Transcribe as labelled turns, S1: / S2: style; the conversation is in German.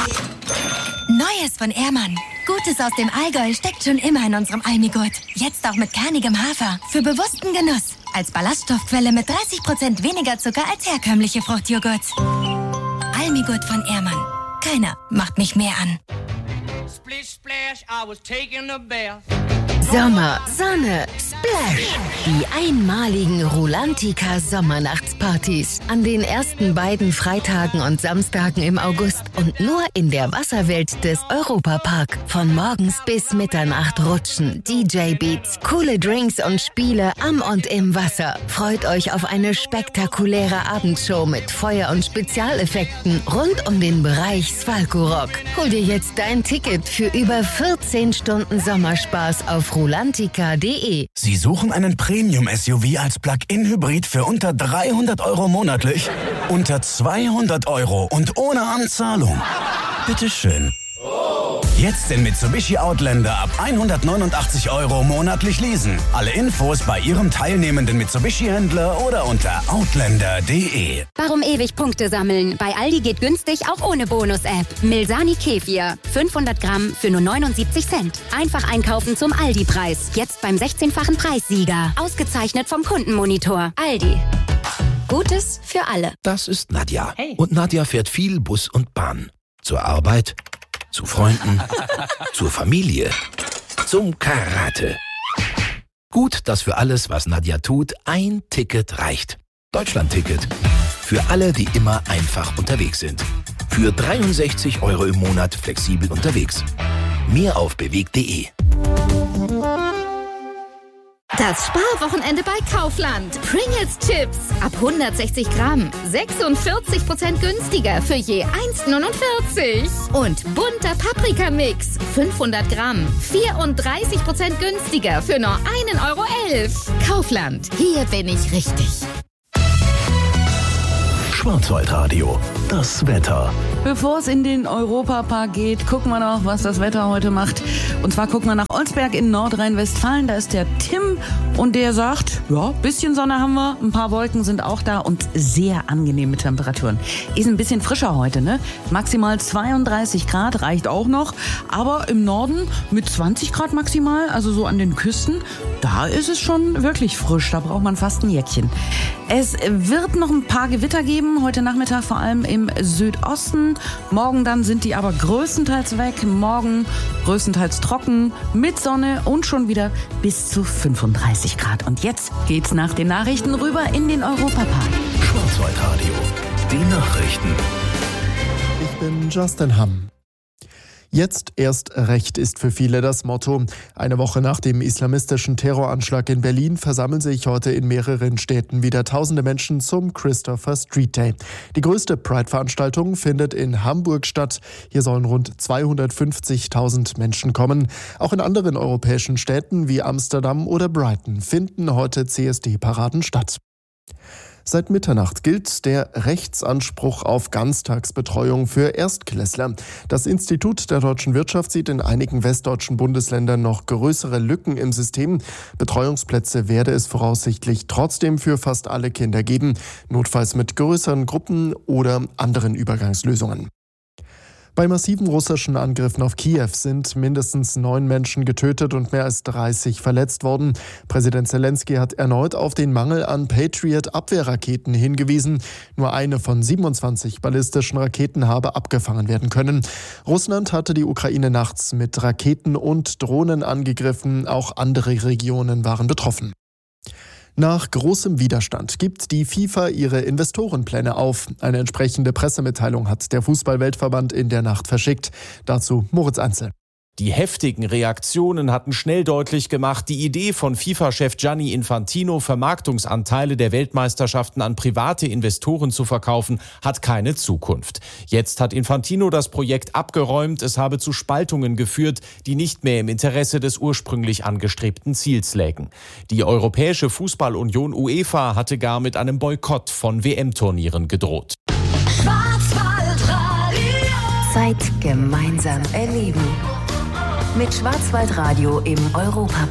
S1: Neues von Ehrmann. Gutes aus dem Allgäu steckt schon immer in unserem Almigurt. Jetzt auch mit kernigem Hafer. Für bewussten Genuss. Als Ballaststoffquelle mit 30% weniger Zucker als herkömmliche Fruchtjoghurt. Almigurt von Ehrmann. Keiner macht mich mehr an.
S2: Sommer, Sonne, Splash. Die einmaligen Rulantica Sommernachtspartys. An den ersten beiden Freitagen und Samstagen im August. Und nur in der Wasserwelt des Europapark. Von morgens bis Mitternacht rutschen, DJ-Beats, coole Drinks und Spiele am und im Wasser. Freut euch auf eine spektakuläre Abendshow mit Feuer- und Spezialeffekten rund um den Bereich Svalko-Rock. Hol dir jetzt dein Ticket für über 14 Stunden Sommerspaß auf rulantica.de.
S3: Sie suchen einen Premium-SUV als Plug-in-Hybrid für unter 300 € monatlich? Unter 200 € und ohne Anzahlung? Bitteschön. Jetzt den Mitsubishi Outlander ab 189 € monatlich leasen. Alle Infos bei Ihrem teilnehmenden Mitsubishi-Händler oder unter outlander.de.
S4: Warum ewig Punkte sammeln? Bei Aldi geht günstig auch ohne Bonus-App. Milsani Kefir. 500 Gramm für nur 79 Cent. Einfach einkaufen zum Aldi-Preis. Jetzt beim 16-fachen Preissieger. Ausgezeichnet vom Kundenmonitor. Aldi. Gutes für alle.
S5: Das ist Nadja. Hey. Und Nadja fährt viel Bus und Bahn. Zur Arbeit, zu Freunden, zur Familie, zum Karate. Gut, dass für alles, was Nadja tut, ein Ticket reicht. Deutschland-Ticket. Für alle, die immer einfach unterwegs sind. Für 63 € im Monat flexibel unterwegs. Mehr auf bewegt.de.
S6: Das Sparwochenende bei Kaufland. Pringles Chips ab 160 Gramm. 46% günstiger für je 1,49. Und bunter Paprikamix. 500 Gramm. 34% günstiger für nur 1,11 €. Kaufland. Hier bin ich richtig.
S3: Schwarzwaldradio. Das Wetter.
S7: Bevor es in den Europapark geht, gucken wir noch, was das Wetter heute macht. Und zwar gucken wir nach Olsberg in Nordrhein-Westfalen. Da ist der Tim und der sagt, ja, bisschen Sonne haben wir, ein paar Wolken sind auch da und sehr angenehme Temperaturen. Ist ein bisschen frischer heute, ne? Maximal 32 Grad reicht auch noch. Aber im Norden mit 20 Grad maximal, also so an den Küsten, da ist es schon wirklich frisch. Da braucht man fast ein Jäckchen. Es wird noch ein paar Gewitter geben, heute Nachmittag vor allem im Südosten. Morgen dann sind die aber größtenteils weg. Morgen größtenteils trocken, mit Sonne und schon wieder bis zu 35 Grad. Und jetzt geht's nach den Nachrichten rüber in den Europapark.
S3: Schwarzwaldradio. Die Nachrichten.
S8: Ich bin Justin Hamm. Jetzt erst recht ist für viele das Motto. Eine Woche nach dem islamistischen Terroranschlag in Berlin versammeln sich heute in mehreren Städten wieder tausende Menschen zum Christopher Street Day. Die größte Pride-Veranstaltung findet in Hamburg statt. Hier sollen rund 250.000 Menschen kommen. Auch in anderen europäischen Städten wie Amsterdam oder Brighton finden heute CSD-Paraden statt. Seit Mitternacht gilt der Rechtsanspruch auf Ganztagsbetreuung für Erstklässler. Das Institut der deutschen Wirtschaft sieht in einigen westdeutschen Bundesländern noch größere Lücken im System. Betreuungsplätze werde es voraussichtlich trotzdem für fast alle Kinder geben, notfalls mit größeren Gruppen oder anderen Übergangslösungen. Bei massiven russischen Angriffen auf Kiew sind mindestens 9 Menschen getötet und mehr als 30 verletzt worden. Präsident Zelensky hat erneut auf den Mangel an Patriot-Abwehrraketen hingewiesen. Nur eine von 27 ballistischen Raketen habe abgefangen werden können. Russland hatte die Ukraine nachts mit Raketen und Drohnen angegriffen. Auch andere Regionen waren betroffen. Nach großem Widerstand gibt die FIFA ihre Investorenpläne auf. Eine entsprechende Pressemitteilung hat der Fußball-Weltverband in der Nacht verschickt. Dazu Moritz Anzel.
S9: Die heftigen Reaktionen hatten schnell deutlich gemacht, die Idee von FIFA-Chef Gianni Infantino, Vermarktungsanteile der Weltmeisterschaften an private Investoren zu verkaufen, hat keine Zukunft. Jetzt hat Infantino das Projekt abgeräumt, es habe zu Spaltungen geführt, die nicht mehr im Interesse des ursprünglich angestrebten Ziels lägen. Die Europäische Fußballunion UEFA hatte gar mit einem Boykott von WM-Turnieren gedroht.
S2: Zeit gemeinsam erleben. Mit Schwarzwaldradio im Europapark.